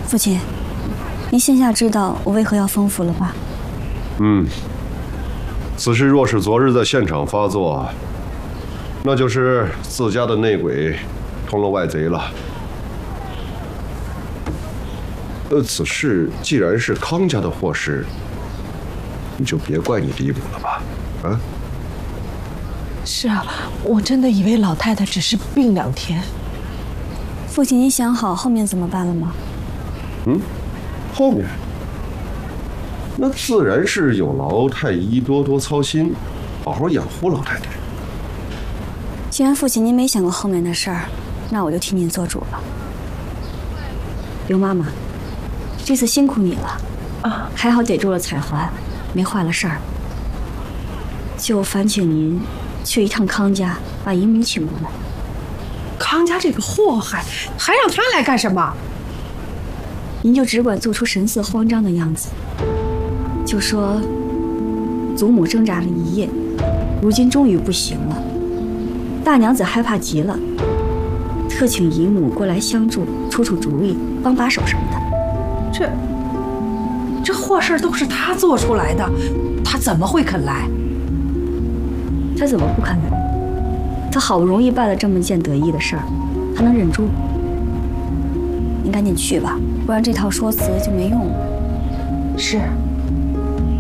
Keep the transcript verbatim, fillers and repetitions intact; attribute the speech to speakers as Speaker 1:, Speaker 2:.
Speaker 1: 父亲，您现下知道我为何要封府了吧？
Speaker 2: 嗯，此事若是昨日在现场发作，那就是自家的内鬼通了外贼了。呃，此事既然是康家的祸事，你就别怪你嫡母了吧？啊？
Speaker 3: 是啊，我真的以为老太太只是病两天。
Speaker 1: 父亲，您想好后面怎么办了吗？
Speaker 2: 嗯，后面那自然是有劳太医多多操心，好好养护老太太。
Speaker 1: 既然父亲您没想过后面的事儿，那我就替您做主了。刘妈妈，这次辛苦你了啊！还好逮住了彩环，没坏了事儿。就烦请您去一趟康家，把姨母请过来。
Speaker 3: 康家这个祸害，还让他来干什么？
Speaker 1: 您就只管做出神色慌张的样子，就说祖母挣扎了一夜，如今终于不行了，大娘子害怕极了，特请姨母过来相助，出出主意，帮把手什么的。
Speaker 3: 这这祸事都是他做出来的，他怎么会肯来？
Speaker 1: 他怎么不肯来？他好不容易办了这么件得意的事儿，他能忍住？您赶紧去吧，不然这套说辞就没用了。
Speaker 3: 是。